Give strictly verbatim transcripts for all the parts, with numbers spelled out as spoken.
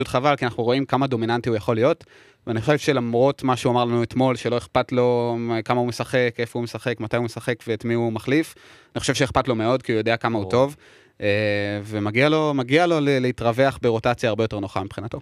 חבל, כי אנחנו רואים כמה דומיננטי הוא יכול להיות, ואני חושב שלמרות מה שהוא אמר לנו אתמול, שלא אכפת לו כמה הוא משחק, איפה הוא משחק, מתי הוא משחק ואת מי הוא מחליף, אני חושב שאכפת לו מאוד, כי הוא יודע כמה הוא טוב, ומגיע לו, מגיע לו להתרווח ברוטציה הרבה יותר נוחה מבחינתו.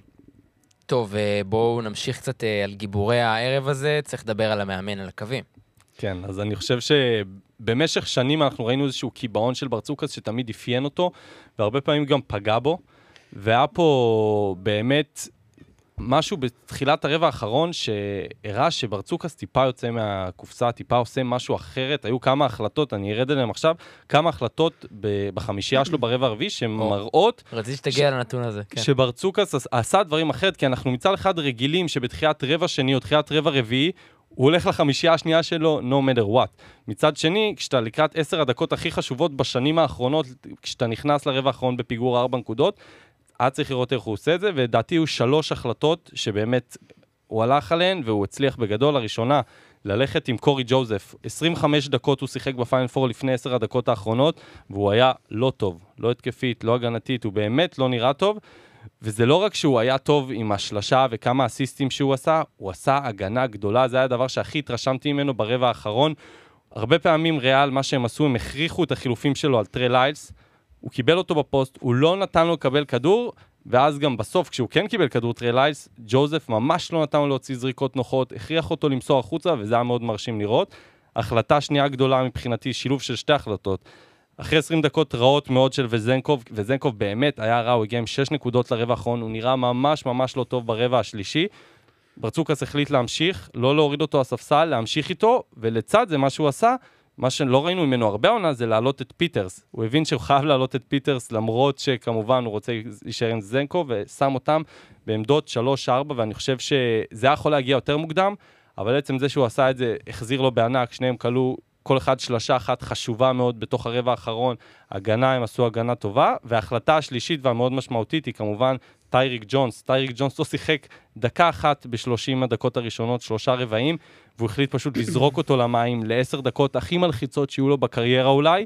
טוב, בואו נמשיך קצת על גיבורי הערב הזה, צריך לדבר על המאמן, על הקווים. כן, אז אני חושב שבמשך שנים אנחנו ראינו איזשהו קיבעון של ברצוקס שתמיד אפיין אותו, והרבה פעמים גם פגע בו, והיה פה באמת משהו בתחילת הרבע האחרון שהראה שברצוקס טיפה יוצא מהקופסה, טיפה עושה משהו אחרת, היו כמה החלטות, אני ארד אליהם עכשיו, כמה החלטות בחמישייה שלו ברבע הרביעי שמראות... רציתי שתגיע לנתון הזה, כן. שברצוקס עשה דברים אחרת, כי אנחנו מצד אחד רגילים שבתחילת רבע שני או תחילת רבע רביעי, הוא הולך לחמישייה השנייה שלו, no matter what. מצד שני, כשאתה לקראת עשר הדקות הכי חשובות בשנים האחרונות, כשאתה נכנס לרבע האחרון בפיגור ארבע נקודות, היה צריך לראות איך הוא עושה את זה, ודעתי הוא שלוש החלטות שבאמת הוא הלך עליהן, והוא הצליח בגדול. הראשונה, ללכת עם קורי ג'וזף. עשרים וחמש דקות הוא שיחק בפיינל פור לפני עשר הדקות האחרונות, והוא היה לא טוב, לא התקפית, לא הגנתית, הוא באמת לא נראה טוב, וזה לא רק שהוא היה טוב עם השלשה וכמה אסיסטים שהוא עשה, הוא עשה הגנה גדולה, זה היה הדבר שהכי התרשמתי ממנו ברבע האחרון. הרבה פעמים ריאל, מה שהם עשו, הם הכריחו את החילופים שלו על טרי ליילס, הוא קיבל אותו בפוסט, הוא לא נתן לו לקבל כדור, ואז גם בסוף, כשהוא כן קיבל כדור טרי ליילס, ג'וזף ממש לא נתן לו להוציא זריקות נוחות, הכריח אותו למסור החוצה, וזה היה מאוד מרשים לראות. החלטה שנייה גדולה מבחינתי, שילוב של שתי החלטות. אחרי עשרים דקות רעות מאוד של וזנקוב, וזנקוב באמת היה רע, הוא הגיע עם שש נקודות לרבע האחרון, הוא נראה ממש ממש לא טוב ברבע השלישי. ברצוקס החליט להמשיך, לא להוריד אותו הספסל, להמשיך איתו, ולצד זה מה שהוא עשה, מה שלא ראינו ממנו הרבה עונה, זה להעלות את פיטרס. הוא הבין שהוא חייב להעלות את פיטרס, למרות שכמובן הוא רוצה להישאר עם זנקוב, ושם אותם בעמדות שלוש ארבע, ואני חושב שזה יכול להגיע יותר מוקדם, אבל בעצם זה שהוא עשה את זה, החזיר לו בענק, שניהם קלו כל אחד שלשה אחת חשובה מאוד בתוך הרבע האחרון, הגנה, הם עשו הגנה טובה, וההחלטה השלישית והמאוד משמעותית היא כמובן טייריק ג'ונס. טייריק ג'ונס לא שיחק דקה אחת בשלושים הדקות הראשונות, שלושה רבעים, והוא החליט פשוט לזרוק אותו למים לעשר דקות הכי מלחיצות שיהיו לו בקריירה אולי,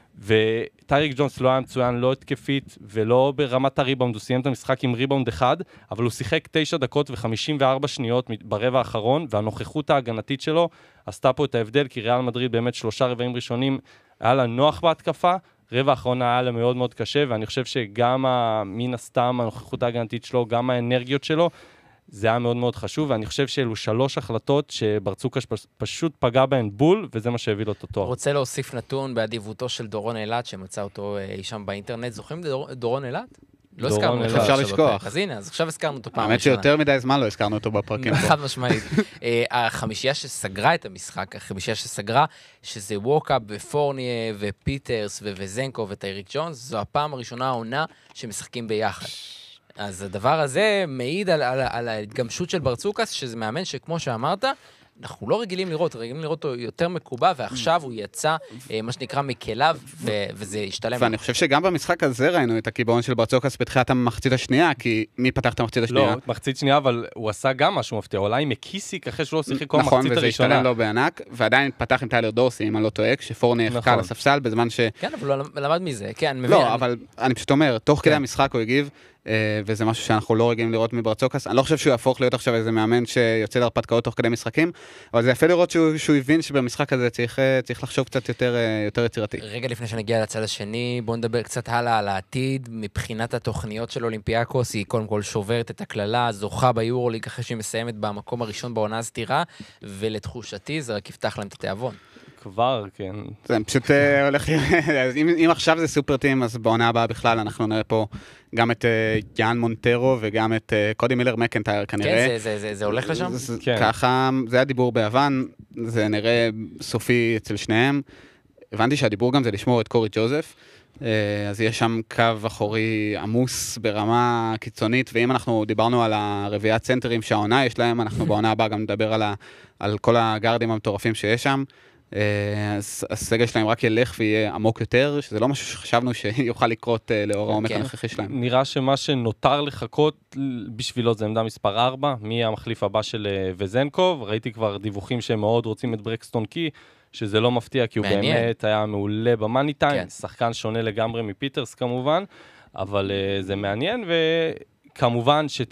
וטייריק ג'ונס לא היה מצוין, לא התקפית ולא ברמת הריבאונד, הוא סיים את המשחק עם ריבאונד אחד, אבל הוא שיחק תשע דקות וחמישים וארבע שניות ברבע האחרון, והנוכחות ההגנתית שלו עשתה פה את ההבדל, כי ריאל מדריד באמת שלושה רבעים ראשונים היה לה נוח בהתקפה, רבע האחרון היה לה מאוד מאוד קשה, ואני חושב שגם מן הסתם הנוכחות ההגנתית שלו, גם האנרגיות שלו, זה היה מאוד מאוד חשוב, ואני חושב שאלו שלוש החלטות שברצוקס פשוט פגע בהן בול, וזה מה שהביא לו את התואר. רוצה להוסיף נתון באדיבותו של דורון אלעד, שמצא אותו אי שם באינטרנט. זוכרים דורון אלעד? לא הזכרנו אותו. אפשר לשכוח. אז הנה, אז עכשיו הזכרנו אותו פעם האמת שיותר מדי זמן לא הזכרנו אותו בפרקים. חד משמעית. החמישייה שסגרה את המשחק, החמישייה שסגרה, שזה ווקאפ ופורניה ופיטרס וזנקו וטייריק ג'ונס, זו הפעם הראשונה העונה שמשחקים ביחד. אז הדבר הזה מעיד על, על, על ההתגמשות של ברצוקס, שזה מאמן שכמו שאמרת, אנחנו לא רגילים לראות, רגילים לראות אותו יותר מקובע, ועכשיו הוא יצא, מה שנקרא, מכליו, וזה השתלם. ואני חושב שגם במשחק הזה ראינו את הקיבעון של ברצוקס בתחילת המחצית השנייה, כי מי פתח את המחצית השנייה? לא, מחצית שנייה, אבל הוא עשה גם משהו מפתיע, אולי עם מקיסיק, אחרי שהוא לא שיחק כל נכון, המחצית וזה הראשונה. השתלם לו בענק, ועדיין פתח עם טיילר דורסי, אם אני לא טועה, כשפורני החכה על הספסל, בזמן ש... כן, אבל הוא למד מזה, כן, מבין. לא, אבל אני פשוט אומר, תוך כדי המשחק הוא הגיב, וזה משהו שאנחנו לא רגילים לראות מברצוקס. אני לא חושב שהוא יהפוך להיות עכשיו איזה מאמן שיוצא להרפתקאות תוך כדי משחקים, אבל זה יפה לראות שהוא, שהוא הבין שבמשחק הזה צריך, צריך לחשוב קצת יותר, יותר יצירתי. רגע לפני שנגיע לצד השני, בואו נדבר קצת הלאה על העתיד. מבחינת התוכניות של אולימפיאקוס, היא קודם כל שוברת את הכללה, זוכה ביורוליג אחרי שהיא מסיימת במקום הראשון בעונה הסתירה, ולתחושתי זה רק יפתח להם את התיאבון. כבר, כן. זה פשוט הולך, אם, אם עכשיו זה סופר טים, אז בעונה הבאה בכלל אנחנו נראה פה גם את יאן מונטרו וגם את קודי מילר מקנטייר כנראה. כן, זה, זה, זה, זה הולך לשם? זה, כן. ככה, זה הדיבור ביוון, זה נראה סופי אצל שניהם. הבנתי שהדיבור גם זה לשמור את קורי ג'וזף, אז יש שם קו אחורי עמוס ברמה קיצונית, ואם אנחנו דיברנו על הרביעת צנטרים שהעונה יש להם, אנחנו בעונה הבאה גם נדבר על, ה, על כל הגארדים המטורפים שיש שם. אז הסגל שלהם רק ילך ויהיה עמוק יותר, שזה לא משהו שחשבנו שיוכל לקרות לאור העומק הנוכחי שלהם. נראה שמה שנותר לחכות בשבילו זה עמדה מספר ארבע, מי המחליף הבא של וזנקוב, ראיתי כבר דיווחים שהם מאוד רוצים את ברקסטון קי, שזה לא מפתיע, כי הוא באמת היה מעולה במאני טיים, שחקן שונה לגמרי מפיטרס כמובן, אבל זה מעניין, וכמובן